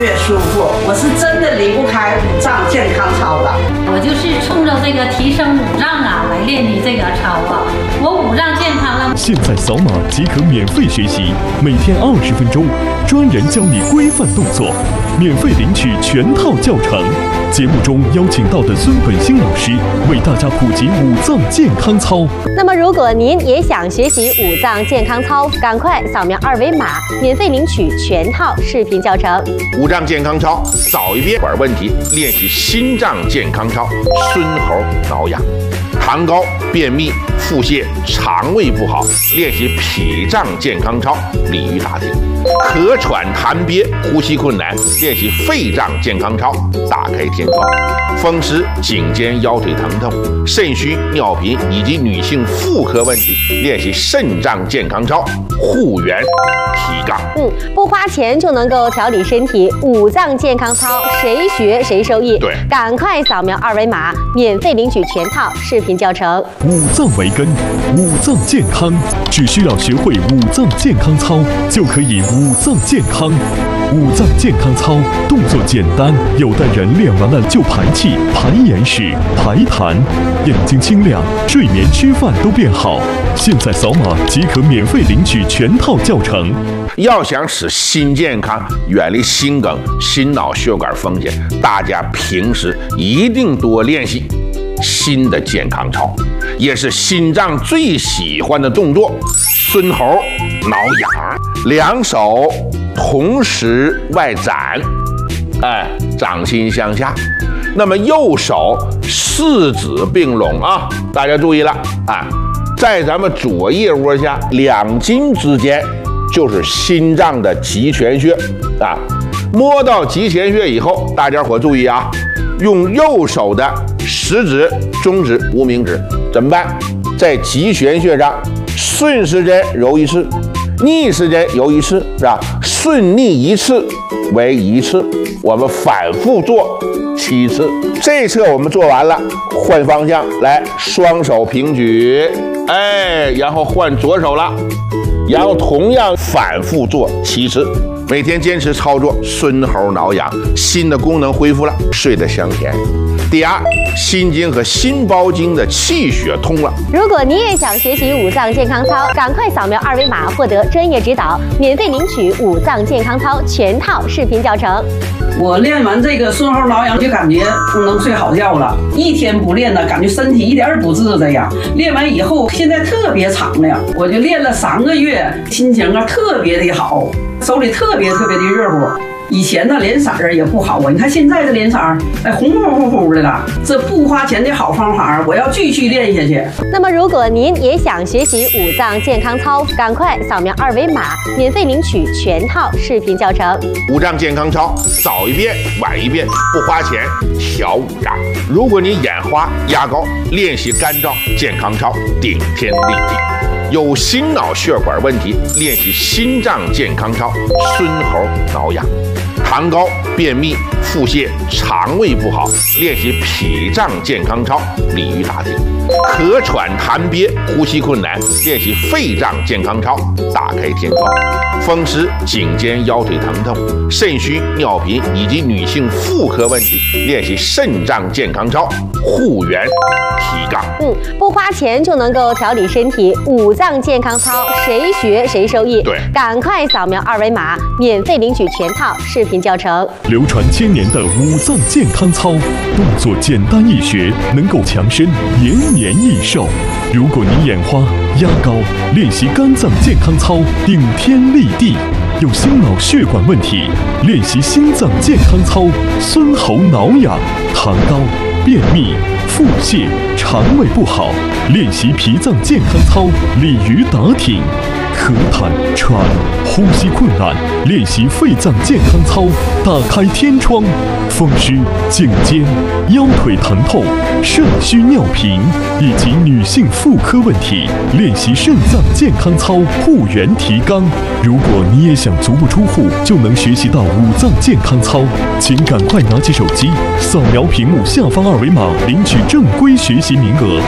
越舒服，我是真的离不开五脏健康操的。 我就是冲着这个提升五脏啊来练的这个操啊，我五脏健康了。 现在扫码即可免费学习，每天20分钟，专人教你规范动作，免费领取全套教程。节目中邀请到的孙本兴老师为大家普及五脏健康操。 那么，如果您也想学习五脏健康操，赶快扫描2维码，免费领取全套视频教程。 五脏健康操，早一遍管问题，练习心脏健康操，孙猴挠痒。痰高、便秘、腹泻、肠胃不好，练习脾脏健康操，鲤鱼打挺；咳喘痰憋、呼吸困难，练习肺脏健康操，打开天窗；风湿、颈肩腰腿疼痛、肾虚、尿频以及女性妇科问题，练习肾脏健康操，护元提杠。 不花钱就能够调理身体，五脏健康操谁学谁受益。 对， 赶快扫描2维码，免费领取全套视频教程。 五脏为根，五脏健康，只需要学会五脏健康操，就可以五脏健康。五脏健康操动作简单，有的人练完了就排气、排眼屎、排痰，眼睛清亮，睡眠、吃饭都变好。现在扫码即可免费领取全套教程。 要想使心健康，远离心梗、心脑血管风险，大家平时一定多练习心的健康操，也是心脏最喜欢的动作。孙猴挠痒，两手同时外展，掌心向下。那么右手四指并拢啊，大家注意了啊，在咱们左腋窝下2筋之间就是心脏的极泉穴啊。摸到极泉穴以后，大家伙注意啊，用右手的食指、中指、无名指怎么办？在极泉穴上顺时针揉1次，逆时针揉1次，是吧？顺逆1次为1次，我们反复做7次。这一侧我们做完了，换方向来，双手平举，然后换左手了，然后同样反复做7次。每天坚持操作，孙猴挠痒，心的功能恢复了，睡得香甜。第二，心经和心包经的气血通了。 如果你也想学习五脏健康操，赶快扫描2维码，获得专业指导，免费领取五脏健康操全套视频教程。 我练完这个孙猴挠痒，就感觉能睡好觉了。一天不练呢，感觉身体一点也不自在呀。练完以后，现在特别敞亮。我就练了3个月，心情啊特别的好，手里特别的热乎。以前呢脸色儿也不好啊，你看现在的脸色儿，红乎的了。这不花钱的好方法，我要继续练下去。 那么，如果您也想学习五脏健康操，赶快扫描2维码，免费领取全套视频教程。 五脏健康操，早一遍晚一遍，不花钱调五脏。如果你眼花压高，练习干燥健康操，顶天立地。有心脑血管问题，练习心脏健康操，孙猴挠痒。痰高、便秘、腹泻、肠胃不好，练习脾脏健康操，鲤鱼打挺；咳喘痰憋、呼吸困难，练习肺脏健康操，打开天窗；风湿、颈肩腰腿疼痛、肾虚、尿频以及女性妇科问题，练习肾脏健康操，护元提杠。 不花钱就能够调理身体，五脏健康操谁学谁受益。 对， 赶快扫描2维码，免费领取全套视频教程。 流传千年的五脏健康操，动作简单易学，能够强身延年益寿。如果你眼花压高，练习肝脏健康操，顶天立地。有心脑血管问题，练习心脏健康操，孙猴挠痒。痰高、便秘、腹泻、肠胃不好，练习脾脏健康操，鲤鱼打挺。咳痰喘、呼吸困难，练习肺脏健康操，打开天窗；风湿、颈肩、腰腿疼痛、肾虚尿频以及女性妇科问题，练习肾脏健康操，护元提肛。如果你也想足不出户就能学习到五脏健康操，请赶快拿起手机，扫描屏幕下方2维码，领取正规学习名额。